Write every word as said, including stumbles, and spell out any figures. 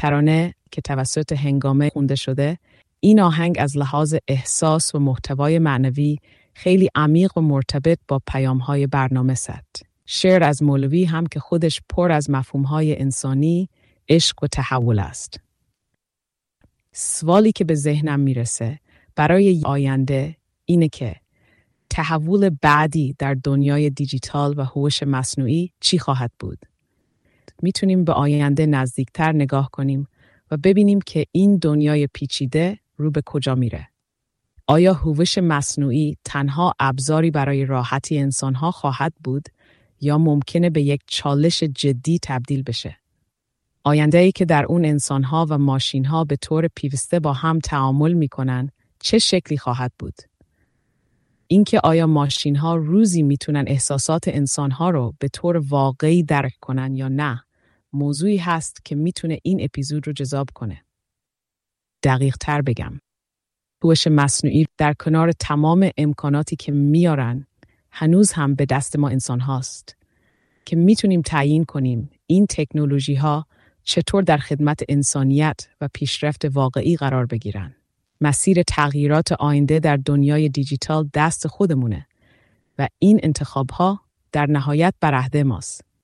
ترانه که توسط هنگامه خونده شده، این آهنگ از لحاظ احساس و محتوای معنوی خیلی عمیق و مرتبط با پیام‌های برنامه است. شعر از مولوی هم که خودش پر از مفهوم‌های انسانی، عشق و تحول است. سوالی که به ذهنم میرسه برای آینده اینه که تحول بعدی در دنیای دیجیتال و هوش مصنوعی چی خواهد بود؟ میتونیم به آینده نزدیکتر نگاه کنیم و ببینیم که این دنیای پیچیده رو به کجا میره. آیا هوش مصنوعی تنها ابزاری برای راحتی انسانها خواهد بود یا ممکنه به یک چالش جدی تبدیل بشه؟ آینده‌ای که در اون انسانها و ماشینها به طور پیوسته با هم تعامل میکنن چه شکلی خواهد بود؟ اینکه آیا ماشین‌ها روزی میتونن احساسات انسان‌ها رو به طور واقعی درک کنن یا نه، موضوعی هست که میتونه این اپیزود رو جذاب کنه. دقیق تر بگم، هوش مصنوعی در کنار تمام امکاناتی که میارن، هنوز هم به دست ما انسان هاست که میتونیم تعیین کنیم این تکنولوژی ها چطور در خدمت انسانیت و پیشرفت واقعی قرار بگیرن. مسیر تغییرات آینده در دنیای دیجیتال دست خودمونه و این انتخاب ها در نهایت بر عهده ماست.